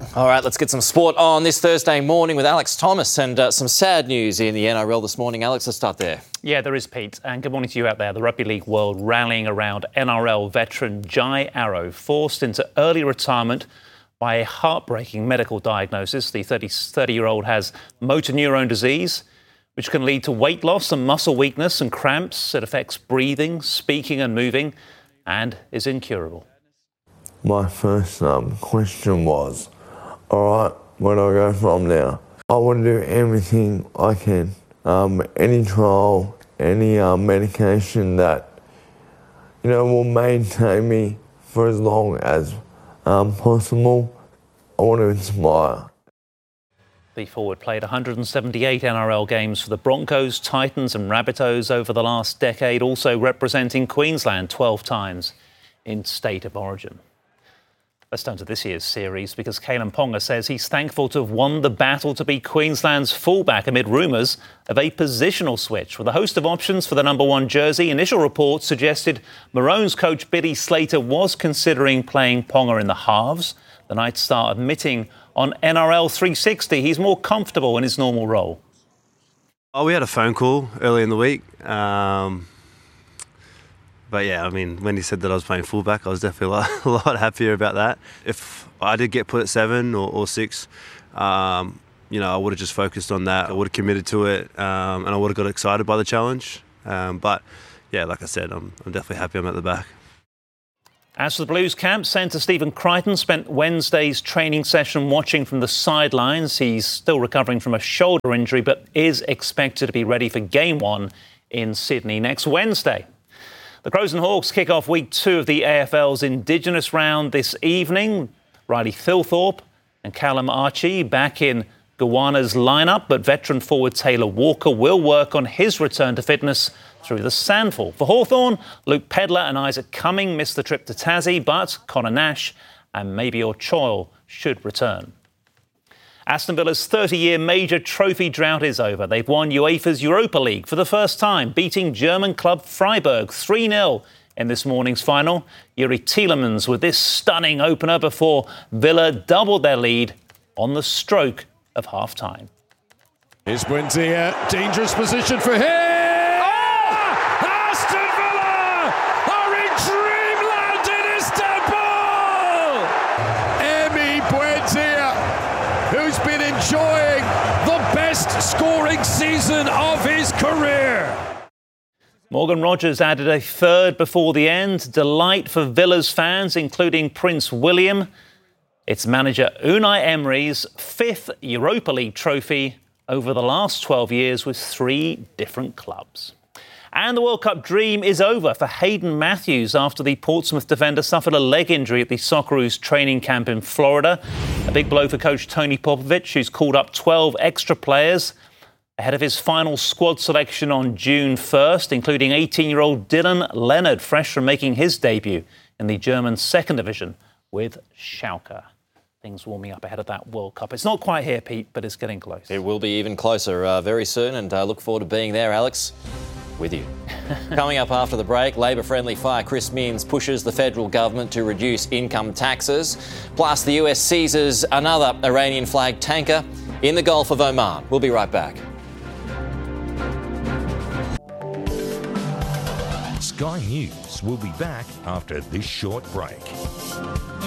All right, let's get some sport on this Thursday morning with Alex Thomas and some sad news in the NRL this morning. Alex, let's start there. Yeah, there is, Pete. And good morning to you out there. The rugby league world rallying around NRL veteran Jai Arrow, forced into early retirement by a heartbreaking medical diagnosis. The 30-year-old has motor neurone disease, which can lead to weight loss and muscle weakness and cramps. It affects breathing, speaking and moving, and is incurable. My first question was, all right, where do I go from now? I want to do everything I can. Any trial, any medication that, will maintain me for as long as possible. I want to inspire. The forward played 178 NRL games for the Broncos, Titans and Rabbitohs over the last decade, also representing Queensland 12 times in State of Origin. Let's turn to this year's series because Kalyn Ponga says he's thankful to have won the battle to be Queensland's fullback amid rumours of a positional switch. With a host of options for the number one jersey, initial reports suggested Maroons coach Billy Slater was considering playing Ponga in the halves. The Night Star admitting on NRL 360 he's more comfortable in his normal role. We had a phone call early in the week. But yeah, when he said that I was playing fullback, I was definitely a lot happier about that. If I did get put at 7 or 6, I would have just focused on that. I would have committed to it, and I would have got excited by the challenge. But yeah, like I said, I'm definitely happy I'm at the back. As for the Blues camp, centre Stephen Crichton spent Wednesday's training session watching from the sidelines. He's still recovering from a shoulder injury, but is expected to be ready for Game 1 in Sydney next Wednesday. The Crows and Hawks kick off week 2 of the AFL's Indigenous round this evening. Riley Thilthorpe and Callum Archie back in Goanna's lineup, but veteran forward Taylor Walker will work on his return to fitness through the Sandful. For Hawthorn, Luke Pedlar and Isaac Cumming missed the trip to Tassie, but Connor Nash and Mabior Choil should return. Aston Villa's 30-year major trophy drought is over. They've won UEFA's Europa League for the first time, beating German club Freiburg 3-0 in this morning's final. Yuri Tielemans with this stunning opener before Villa doubled their lead on the stroke of half-time. Here's Buendia, dangerous position for him! Aston Villa are in dreamland in Istanbul! Emi Buendia, who's been enjoying the best scoring season of his career. Morgan Rogers added a third before the end. Delight for Villa's fans, including Prince William. It's manager Unai Emery's 5th Europa League trophy over the last 12 years with 3 different clubs. And the World Cup dream is over for Hayden Matthews after the Portsmouth defender suffered a leg injury at the Socceroos training camp in Florida. A big blow for coach Tony Popovich, who's called up 12 extra players ahead of his final squad selection on June 1st, including 18-year-old Dylan Leonard, fresh from making his debut in the German second division with Schalke. Things warming up ahead of that World Cup. It's not quite here, Pete, but it's getting close. It will be even closer very soon, and look forward to being there, Alex, with you. Coming up after the break, Labor-friendly fire Chris Minns pushes the federal government to reduce income taxes. Plus, the US seizes another Iranian-flagged tanker in the Gulf of Oman. We'll be right back. Sky News will be back after this short break.